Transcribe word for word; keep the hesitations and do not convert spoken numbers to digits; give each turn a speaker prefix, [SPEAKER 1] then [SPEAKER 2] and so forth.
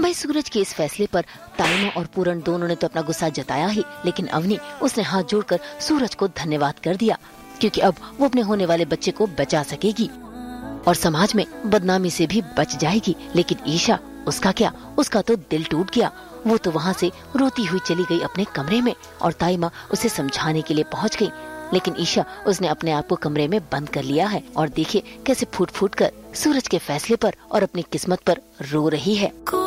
[SPEAKER 1] भाई सूरज के इस फैसले पर ताइमा और पूरन दोनों ने तो अपना गुस्सा जताया ही, लेकिन अवनी उसने हाथ जोड़कर सूरज को धन्यवाद कर दिया, क्योंकि अब वो अपने होने वाले बच्चे को बचा सकेगी और समाज में बदनामी से भी बच जाएगी। लेकिन ईशा, उसका क्या, उसका तो दिल टूट गया। वो तो वहाँ से रोती हुई चली गई अपने कमरे में और ताइमा उसे समझाने के लिए पहुँच गई, लेकिन ईशा उसने अपने आप को कमरे में बंद कर लिया है और देखिए कैसे फूट फूट कर सूरज के फैसले पर और अपनी किस्मत पर रो रही है।